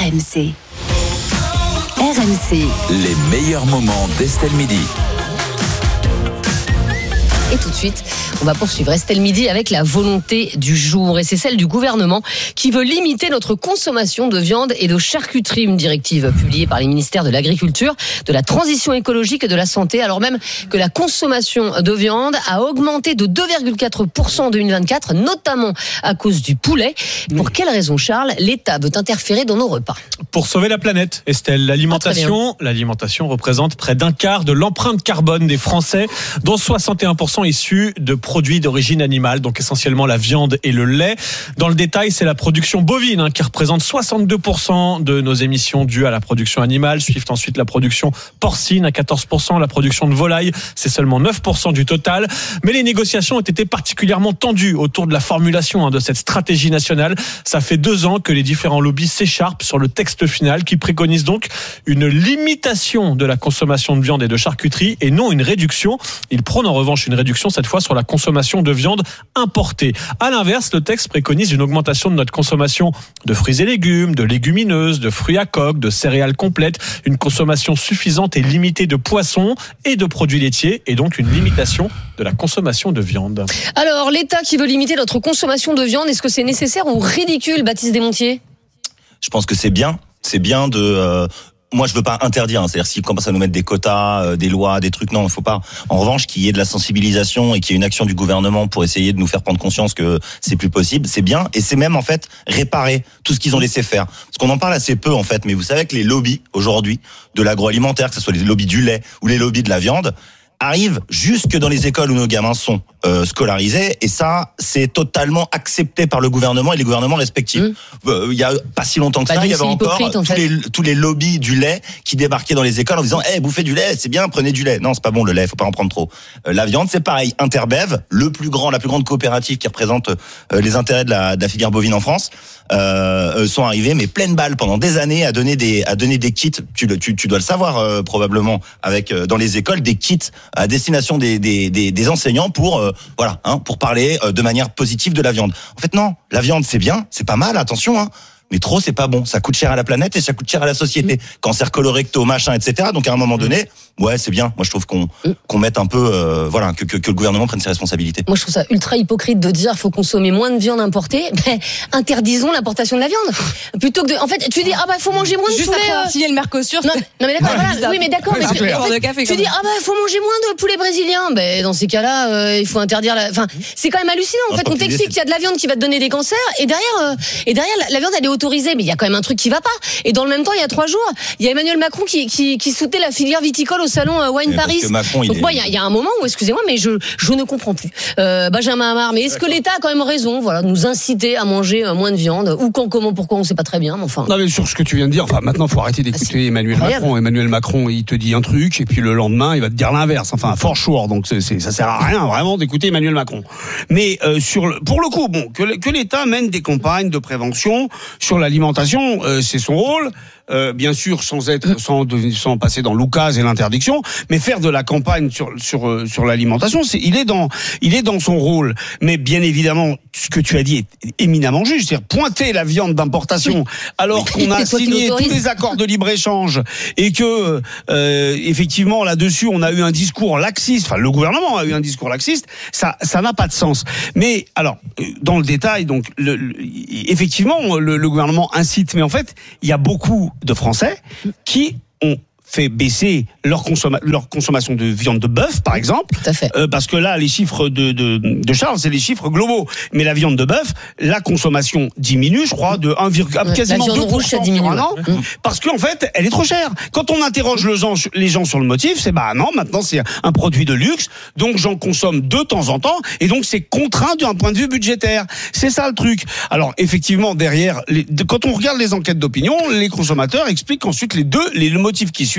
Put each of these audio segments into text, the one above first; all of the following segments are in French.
RMC. RMC. Les meilleurs moments d'Estelle Midi. Et tout de suite, on va poursuivre Estelle Midi avec la volonté du jour. Et c'est celle du gouvernement qui veut limiter notre consommation de viande et de charcuterie. Une directive publiée par les ministères de l'Agriculture, de la Transition écologique et de la Santé, alors même que la consommation de viande a augmenté de 2,4% en 2024, notamment à cause du poulet. Pour quelle raison, Charles, l'État veut interférer dans nos repas ? Pour sauver la planète, Estelle. L'alimentation représente près d'un quart de l'empreinte carbone des Français, dont 61% issus de produits d'origine animale, donc essentiellement la viande et le lait. Dans le détail, c'est la production bovine qui représente 62% de nos émissions dues à la production animale. Suivent ensuite la production porcine à 14%, la production de volaille, c'est seulement 9% du total. Mais les négociations ont été particulièrement tendues autour de la formulation de cette stratégie nationale. Ça fait 2 ans que les différents lobbies s'écharpent sur le texte final qui préconise donc une limitation de la consommation de viande et de charcuterie et non une réduction. Il prône en revanche une réduction cette fois sur la consommation de viande importée. À l'inverse, le texte préconise une augmentation de notre consommation de fruits et légumes, de légumineuses, de fruits à coque, de céréales complètes, une consommation suffisante et limitée de poissons et de produits laitiers et donc une limitation de la consommation de viande. Alors, l'État qui veut limiter notre consommation de viande, est-ce que c'est nécessaire ou ridicule, Baptiste Desmontiers ? Je pense que c'est bien de... Moi, je veux pas interdire. C'est-à-dire, si on commence à nous mettre des quotas, des lois, des trucs, non, il faut pas. En revanche, qu'il y ait de la sensibilisation et qu'il y ait une action du gouvernement pour essayer de nous faire prendre conscience que c'est plus possible, c'est bien. Et c'est même, en fait, réparer tout ce qu'ils ont laissé faire. Parce qu'on en parle assez peu, en fait. Mais vous savez que les lobbies, aujourd'hui, de l'agroalimentaire, que ce soit les lobbies du lait ou les lobbies de la viande, arrivent jusque dans les écoles où nos gamins sont scolarisés, et ça, c'est totalement accepté par le gouvernement et les gouvernements respectifs. Il y a pas si longtemps que ça, il y avait encore tous les lobbies du lait qui débarquaient dans les écoles en disant bouffez du lait, c'est bien, prenez du lait. Non, c'est pas bon le lait, faut pas en prendre trop. La viande, c'est pareil. Interbev, la plus grande coopérative qui représente les intérêts de la filière bovine en France, sont arrivés mais pleine balle pendant des années à donner des kits. Tu dois le savoir probablement, avec dans les écoles des kits à destination des enseignants pour parler de manière positive de la viande. En fait, non, la viande c'est bien, c'est pas mal, attention, mais trop c'est pas bon. Ça coûte cher à la planète et ça coûte cher à la société. Cancer colorectal, machin, etc. Donc à un moment donné, c'est bien. Moi je trouve qu'on mette un peu, que le gouvernement prenne ses responsabilités. Moi je trouve ça ultra hypocrite de dire faut consommer moins de viande importée. Interdisons l'importation de la viande. Plutôt que de, en fait, tu dis faut manger moins de juste poulet. Juste après signer le Mercosur. Non mais d'accord, voilà. Oui mais d'accord. Mais tu dis faut manger moins de poulet brésilien. Ben dans ces cas-là, il faut interdire la. Enfin, c'est quand même hallucinant. En fait, on t'explique qu'il y a de la viande qui va te donner des cancers et derrière la viande elle est autorisée, mais il y a quand même un truc qui va pas. Et dans le même temps, il y a 3 jours, il y a Emmanuel Macron qui soutenait la filière viticole au salon Wine Paris. Donc moi, il y a un moment où, excusez-moi, mais je ne comprends plus. Benjamin Amar, mais est-ce que l'État a quand même raison, de nous inciter à manger moins de viande, ou quand, comment, pourquoi, on sait pas très bien, mais enfin. Non, mais sur ce que tu viens de dire, maintenant, faut arrêter d'écouter Emmanuel Macron. Emmanuel Macron, il te dit un truc, et puis le lendemain, il va te dire l'inverse. Enfin, for sure. Donc ça sert à rien, vraiment, d'écouter Emmanuel Macron. Mais pour le coup, que l'État mène des campagnes de prévention sur l'alimentation, c'est son rôle. Bien sûr, sans passer dans l'oukase et l'interdiction, mais faire de la campagne sur l'alimentation, il est dans son rôle. Mais bien évidemment, ce que tu as dit est éminemment juste, c'est-à-dire pointer la viande d'importation alors qu'on a signé tous les accords de libre-échange et que effectivement là-dessus on a eu un discours laxiste, enfin le gouvernement a eu un discours laxiste, ça n'a pas de sens. Mais alors dans le détail, donc effectivement le gouvernement incite, mais en fait il y a beaucoup de Français qui ont fait baisser leur consommation de viande de bœuf, par exemple. Tout à fait. Parce que là, les chiffres de Charles, c'est les chiffres globaux. Mais la viande de bœuf, la consommation diminue, je crois, de 1, quasiment 2% la viande rouge, ça diminue, sur un an. Parce qu'en fait, elle est trop chère. Quand on interroge les gens sur le motif, c'est non, maintenant c'est un produit de luxe, donc j'en consomme de temps en temps, et donc c'est contraint d'un point de vue budgétaire. C'est ça le truc. Alors, effectivement, derrière, quand on regarde les enquêtes d'opinion, les consommateurs expliquent ensuite le motif qui suit.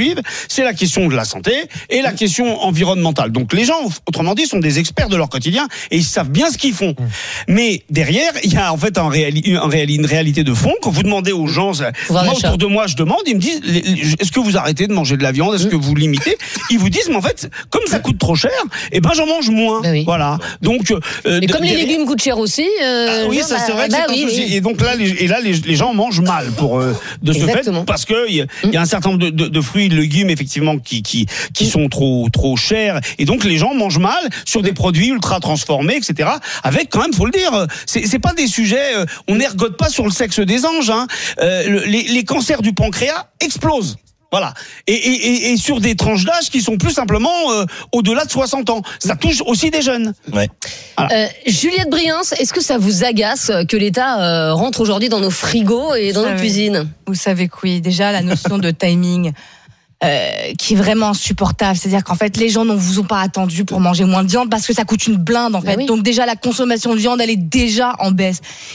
suivent, c'est la question de la santé et la question environnementale. Donc les gens, autrement dit, sont des experts de leur quotidien et ils savent bien ce qu'ils font. Mais derrière, il y a en fait une réalité de fond. Quand vous demandez aux gens, moi autour de moi, je demande, ils me disent, est-ce que vous arrêtez de manger de la viande? Est-ce que vous limitez? Ils vous disent, mais en fait, comme ça coûte trop cher, eh ben j'en mange moins. Oui. Voilà. Donc et comme les légumes coûtent cher aussi. Oui, ça c'est vrai que c'est un souci. Et donc là, les gens mangent mal de ce fait, parce que il y a un certain nombre de fruits et de légumes effectivement qui sont trop chers, et donc les gens mangent mal sur des produits ultra transformés, etc. Avec quand même, faut le dire, c'est pas des sujets, on n'ergote pas sur le sexe des anges. Hein. Les cancers du pancréas explosent. Voilà. Et sur des tranches d'âge qui sont plus simplement au-delà de 60 ans. Ça touche aussi des jeunes. Ouais. Voilà. Juliette Briens, est-ce que ça vous agace que l'État rentre aujourd'hui dans nos frigos et dans nos cuisines? Vous savez que oui, déjà la notion de timing qui est vraiment insupportable. C'est-à-dire qu'en fait, les gens ne vous ont pas attendu pour manger moins de viande parce que ça coûte une blinde en fait. Oui. Donc déjà, la consommation de viande, elle est déjà en baisse.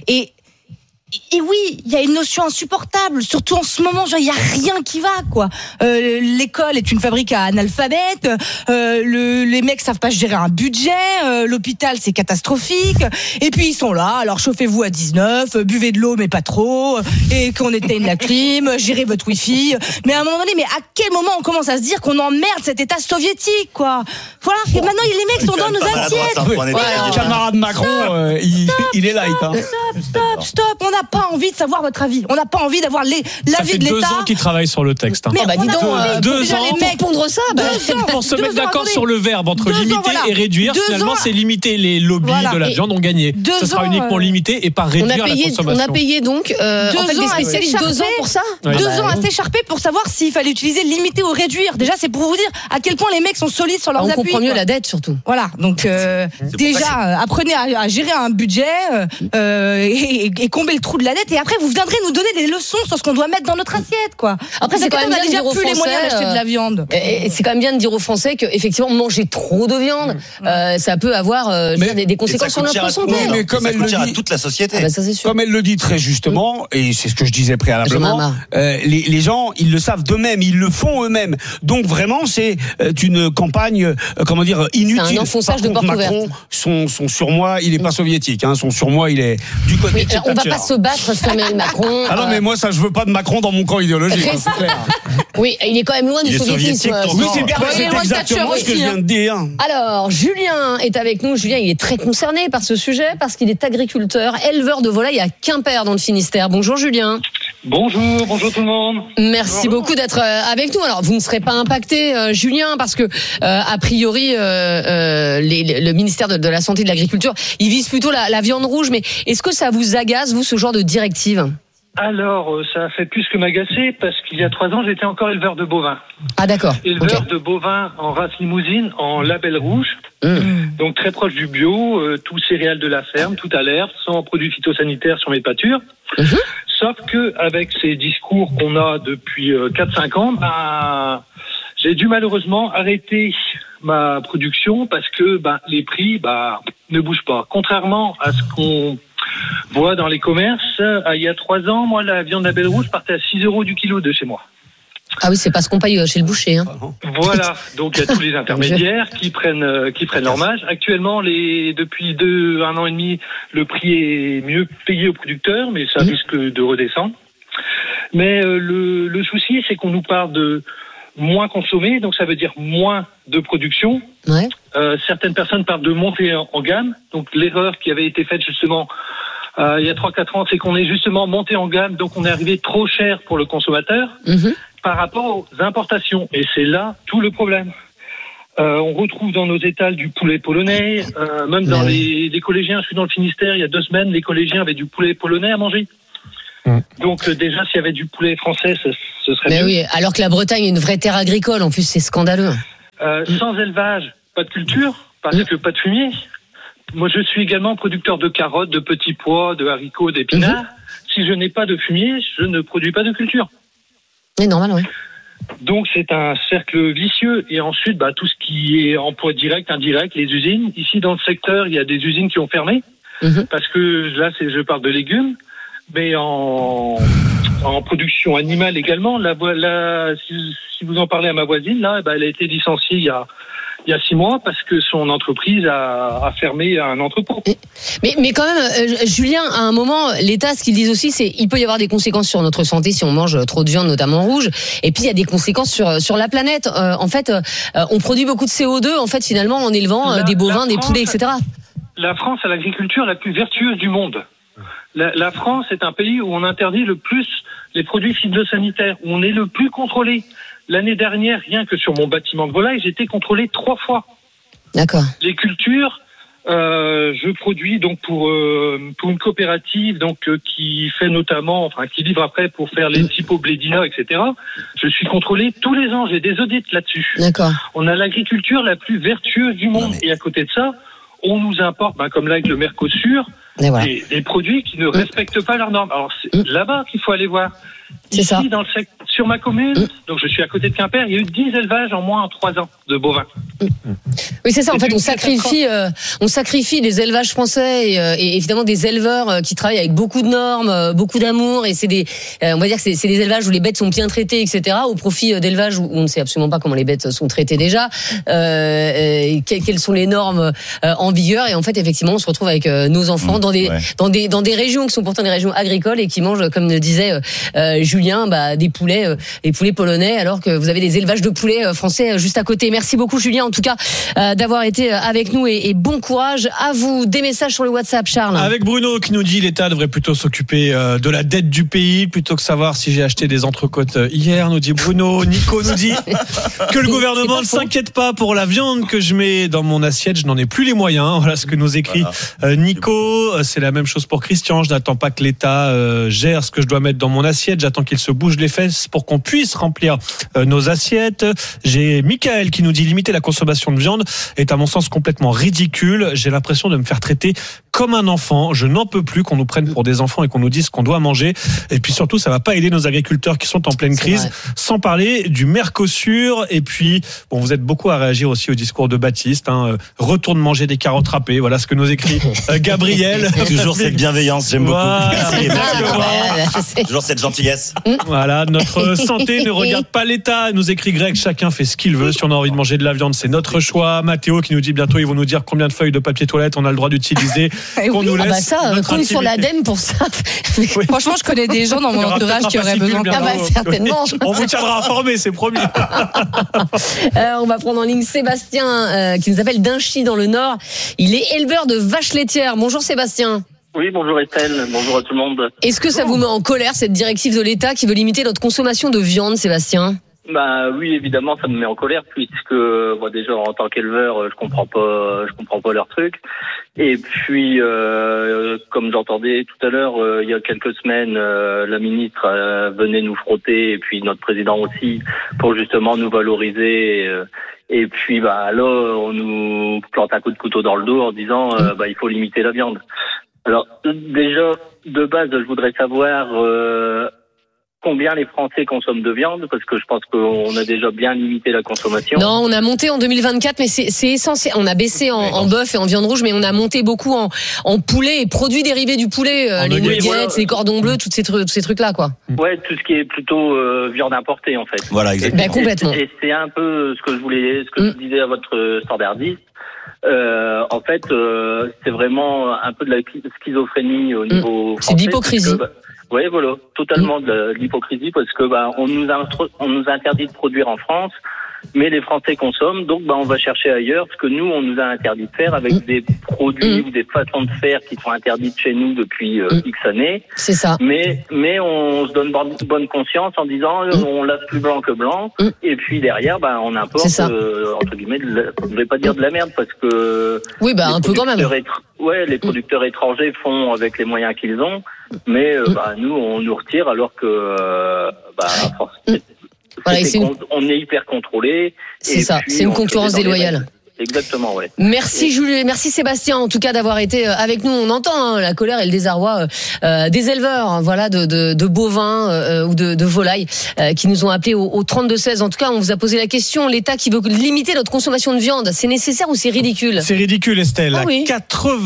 Et oui, il y a une notion insupportable, surtout en ce moment, genre il y a rien qui va quoi. L'école est une fabrique à analphabètes, les mecs savent pas gérer un budget, l'hôpital c'est catastrophique, et puis ils sont là, alors chauffez-vous à 19, buvez de l'eau mais pas trop, et qu'on éteigne la clim, gérez votre wifi. Mais à un moment donné, mais à quel moment on commence à se dire qu'on emmerde cet état soviétique quoi? Voilà, et maintenant les mecs sont dans nos assiettes. Le camarade Macron, il est light. Hein. Stop, on n'a pas envie de savoir votre avis. On n'a pas envie d'avoir l'avis de l'État. Ça fait 2 ans qu'ils travaillent sur le texte. Hein. Mais dis donc, 2 ans les mecs pour pondre ça, pour se mettre d'accord sur le verbe entre limiter et réduire. Finalement, c'est limiter les lobbies de la viande ont gagné. Ce sera uniquement limité et pas réduire la consommation. On a payé donc en fait, des spécialistes 2 ans pour ça. 2 ans à s'écharper pour savoir s'il fallait utiliser limiter ou réduire. Déjà, c'est pour vous dire à quel point les mecs sont solides sur leurs appuis. On comprend mieux la dette surtout. Voilà. Donc déjà, apprenez à gérer un budget et combler le trou de la dette, et après vous viendrez nous donner des leçons sur ce qu'on doit mettre dans notre assiette quoi. Après c'est quand même bien de dire aux Français, plus les moyens d'acheter de la viande. Et c'est quand même bien de dire aux Français que effectivement manger trop de viande ça peut avoir des conséquences sur notre santé. Mais comme elle le dit à toute la société. Ça, c'est sûr. Comme elle le dit très justement, et c'est ce que je disais préalablement, les gens ils le savent d'eux-mêmes, ils le font eux-mêmes. Donc vraiment c'est une campagne inutile. C'est un enfonçage de porte ouverte. Macron, son surmoi, il est pas soviétique, hein, son surmoi il est du côté de on va pas se battre sur Emmanuel Macron. Ah non, mais moi, ça, je veux pas de Macron dans mon camp idéologique. C'est clair. Oui, il est quand même loin du soviétisme. Oui, c'est exactement ce que je viens de dire. Alors, Julien est avec nous. Julien, il est très concerné par ce sujet parce qu'il est agriculteur, éleveur de volailles à Quimper dans le Finistère. Bonjour Julien. Bonjour tout le monde. Merci beaucoup d'être avec nous. Alors, vous ne serez pas impacté, Julien, parce que a priori, le ministère de la Santé et de l'Agriculture, il vise plutôt la viande rouge. Mais est-ce que ça vous agace, vous, ce genre de directive? Alors, ça a fait plus que m'agacer parce qu'il y a 3 ans, j'étais encore éleveur de bovins. Ah d'accord. Éleveur de bovins en race limousine, en label rouge. Donc très proche du bio, tout céréales de la ferme, tout à l'herbe, sans produits phytosanitaires sur mes pâtures. Sauf que avec ces discours qu'on a depuis 4-5 ans, j'ai dû malheureusement arrêter ma production parce que les prix ne bougent pas. Contrairement à ce qu'on voit dans les commerces, il y a 3 ans, moi, la viande label rouge partait à 6 € du kilo de chez moi. Ah oui, c'est pas ce qu'on paye chez le boucher. Hein. Voilà, donc il y a tous les intermédiaires qui prennent leur marge. Actuellement, depuis 1 an et demi, le prix est mieux payé aux producteurs, mais ça risque de redescendre. Mais le souci, c'est qu'on nous parle de moins consommer, donc ça veut dire moins de production. Ouais. Certaines personnes parlent de monter en gamme. Donc l'erreur qui avait été faite justement il y a 3-4 ans, c'est qu'on est justement monté en gamme, donc on est arrivé trop cher pour le consommateur par rapport aux importations. Et c'est là tout le problème. On retrouve dans nos étals du poulet polonais, même dans les collégiens. Je suis dans le Finistère, il y a 2 semaines, les collégiens avaient du poulet polonais à manger. Donc déjà, s'il y avait du poulet français, ce serait mieux. Oui, alors que la Bretagne est une vraie terre agricole, en plus c'est scandaleux. Sans élevage, pas de culture, parce que pas de fumier. Moi, je suis également producteur de carottes, de petits pois, de haricots, d'épinards. Si je n'ai pas de fumier, je ne produis pas de culture. C'est normal, oui. Donc c'est un cercle vicieux. Et ensuite, tout ce qui est emploi direct, indirect, les usines. Ici, dans le secteur, il y a des usines qui ont fermé. Parce que là, je parle de légumes. Mais en production animale également. Si vous en parlez à ma voisine, là, elle a été licenciée il y a 6 mois parce que son entreprise a fermé un entrepôt. Mais quand même, Julien, à un moment, l'État, ce qu'ils disent aussi, c'est il peut y avoir des conséquences sur notre santé si on mange trop de viande, notamment rouge. Et puis il y a des conséquences sur la planète. En fait, on produit beaucoup de CO2 en fait finalement en élevant des bovins, des poulets, etc. La France a l'agriculture la plus vertueuse du monde. La France est un pays où on interdit le plus les produits phytosanitaires, où on est le plus contrôlé. L'année dernière, rien que sur mon bâtiment de volaille, j'ai été contrôlé 3 fois. D'accord. Les cultures, je produis donc pour une coopérative qui fait notamment, qui livre après pour faire les typos Blédina, etc. Je suis contrôlé tous les ans. J'ai des audits là-dessus. D'accord. On a l'agriculture la plus vertueuse du monde. Et à côté de ça, on nous importe, comme là avec le Mercosur, voilà. des produits qui ne respectent pas leurs normes. Alors c'est là-bas qu'il faut aller voir. C'est ça. Sur ma commune, donc je suis à côté de Quimper, il y a eu 10 élevages en moins en 3 ans de bovins. Oui, c'est ça. En fait, on sacrifie des élevages français et évidemment des éleveurs qui travaillent avec beaucoup de normes, beaucoup d'amour. Et c'est on va dire que c'est des élevages où les bêtes sont bien traitées, etc. Au profit d'élevages où on ne sait absolument pas comment les bêtes sont traitées déjà, quelles sont les normes en vigueur. Et en fait, effectivement, on se retrouve avec nos enfants dans des régions qui sont pourtant des régions agricoles et qui mangent, comme le disait Julien, des poulets polonais, alors que vous avez des élevages de poulets français juste à côté. Merci beaucoup, Julien, en tout cas, d'avoir été avec nous et bon courage à vous. Des messages sur le WhatsApp, Charles. Avec Bruno qui nous dit l'État devrait plutôt s'occuper de la dette du pays plutôt que savoir si j'ai acheté des entrecôtes hier, nous dit Bruno. Nico nous dit que le gouvernement ne s'inquiète pas pour la viande que je mets dans mon assiette, je n'en ai plus les moyens. Voilà ce que nous écrit Nico. C'est la même chose pour Christian. Je n'attends pas que l'État gère ce que je dois mettre dans mon assiette, j'attends qu'il se bouge les fesses pour qu'on puisse remplir nos assiettes. J'ai Michael qui nous dit limiter la consommation de viande est à mon sens complètement ridicule. J'ai l'impression de me faire traiter comme un enfant. Je n'en peux plus qu'on nous prenne pour des enfants et qu'on nous dise ce qu'on doit manger. Et puis surtout, ça va pas aider nos agriculteurs qui sont en pleine crise. Sans parler du Mercosur. Et puis, vous êtes beaucoup à réagir aussi au discours de Baptiste. Retourne manger des carottes râpées. Voilà ce que nous écrit Gabriel. Toujours cette bienveillance, j'aime beaucoup. Merci. Toujours cette gentillesse. Voilà, notre santé ne regarde pas l'État, nous écrit Greg, chacun fait ce qu'il veut. Si on a envie de manger de la viande, c'est notre choix. Mathéo qui nous dit bientôt, ils vont nous dire combien de feuilles de papier toilette on a le droit d'utiliser. Qu'on nous laisse compte sur l'ADEME pour ça. Franchement, je connais des gens dans mon entourage qui auraient besoin. Certainement. On vous tiendra informés, c'est promis. On va prendre en ligne Sébastien qui nous appelle d'Inchy dans le Nord. Il est éleveur de vaches laitières. Bonjour Sébastien. Oui, bonjour Estelle, bonjour à tout le monde. Est-ce que ça vous met en colère cette directive de l'État qui veut limiter notre consommation de viande, Sébastien ? Oui, évidemment, ça me met en colère puisque déjà en tant qu'éleveur, je comprends pas leur truc. Et puis, comme j'entendais tout à l'heure, il y a quelques semaines, la ministre venait nous frotter et puis notre président aussi pour justement nous valoriser. Et puis, là, on nous plante un coup de couteau dans le dos en disant, il faut limiter la viande. Alors, déjà, de base, je voudrais savoir combien les Français consomment de viande, parce que je pense qu'on a déjà bien limité la consommation. Non, on a monté en 2024, mais c'est essentiel. On a baissé en bœuf et en viande rouge, mais on a monté beaucoup en poulet et produits dérivés du poulet, les nuggets, les cordons bleus, tous ces trucs-là, quoi. Ouais, tout ce qui est plutôt viande importée, en fait. Voilà, exactement. Complètement. Et c'est un peu ce que je disais à votre standardiste. En fait, c'est vraiment un peu de la schizophrénie au niveau français. C'est de l'hypocrisie. Oui, voilà, totalement de l'hypocrisie parce que on nous interdit de produire en France, mais les Français consomment, donc on va chercher ailleurs ce que nous on nous a interdit de faire avec des produits ou des façons de faire qui sont interdites chez nous depuis X années. C'est ça. Mais on se donne bonne conscience en disant on lave plus blanc que blanc et puis derrière on importe entre guillemets je vais pas dire de la merde parce que un peu quand même. Les producteurs étrangers font avec les moyens qu'ils ont, mais nous on nous retire alors que on est hyper contrôlé. C'est ça, c'est une concurrence déloyale. Exactement, ouais. Merci Julie, merci Sébastien en tout cas d'avoir été avec nous. On entend la colère et le désarroi des éleveurs, de bovins ou de volailles qui nous ont appelés au 32-16. En tout cas, on vous a posé la question, l'État qui veut limiter notre consommation de viande, c'est nécessaire ou c'est ridicule ? C'est ridicule Estelle,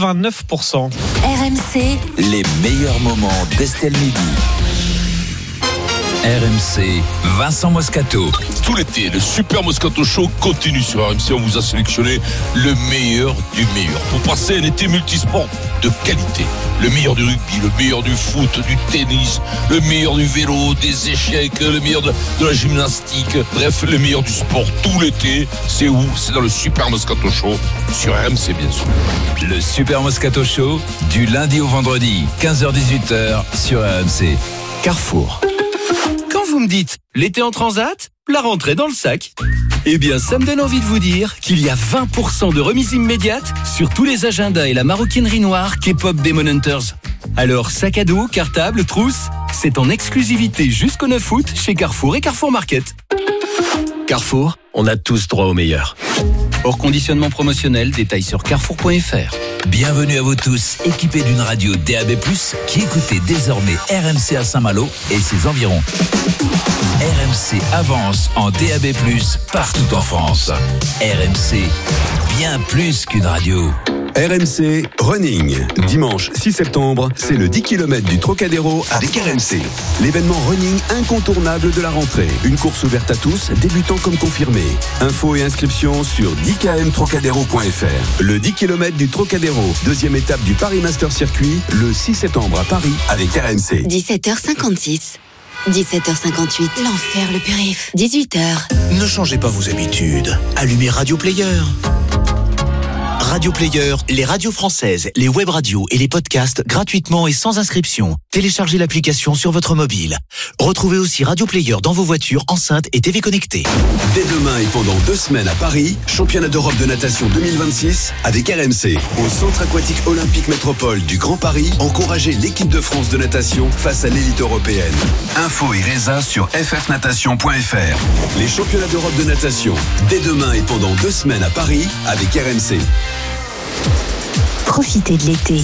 89%. RMC, les meilleurs moments d'Estelle Midi. RMC, Vincent Moscato. Tout l'été, le Super Moscato Show continue sur RMC. On vous a sélectionné le meilleur du meilleur pour passer un été multisport de qualité. Le meilleur du rugby, le meilleur du foot, du tennis, le meilleur du vélo, des échecs, le meilleur de la gymnastique. Bref, le meilleur du sport tout l'été. C'est où? C'est dans le Super Moscato Show sur RMC, bien sûr. Le Super Moscato Show, du lundi au vendredi, 15h-18h sur RMC. Carrefour. Quand vous me dites l'été en transat, la rentrée dans le sac, eh bien ça me donne envie de vous dire qu'il y a 20% de remise immédiate sur tous les agendas et la maroquinerie noire K-pop Demon Hunters. Alors sac à dos, cartable, trousse, c'est en exclusivité jusqu'au 9 août chez Carrefour et Carrefour Market. Carrefour, on a tous droit au meilleur. Hors conditionnement promotionnel, détails sur carrefour.fr. Bienvenue à vous tous, équipés d'une radio DAB+, qui écoutez désormais RMC à Saint-Malo et ses environs. RMC avance en DAB+, partout en France. RMC, bien plus qu'une radio. RMC Running. Dimanche 6 septembre, c'est le 10 km du Trocadéro avec RMC. L'événement running incontournable de la rentrée. Une course ouverte à tous, débutants comme confirmés. Infos et inscriptions sur 10kmtrocadéro.fr. Le 10 km du Trocadéro, deuxième étape du Paris Master Circuit, le 6 septembre à Paris avec RMC. 17h56. 17h58, l'enfer le périph'. 18h. Ne changez pas vos habitudes. Allumez Radio Player. Radio Player, les radios françaises, les web radios et les podcasts gratuitement et sans inscription. Téléchargez l'application sur votre mobile. Retrouvez aussi Radio Player dans vos voitures, enceintes et TV connectées. Dès demain et pendant 2 semaines à Paris, championnat d'Europe de natation 2026 avec RMC. Au Centre aquatique olympique métropole du Grand Paris, encouragez l'équipe de France de natation face à l'élite européenne. Info et résa sur ffnatation.fr. Les championnats d'Europe de natation, dès demain et pendant 2 semaines à Paris avec RMC. Profitez de l'été